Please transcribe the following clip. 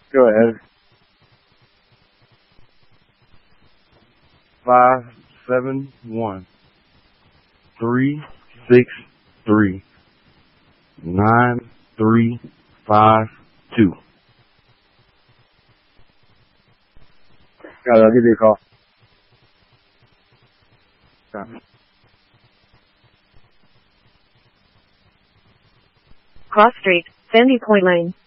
Go ahead. 571-363-9352. Got it. I'll give you a call. Cross Street, Sandy Point Lane.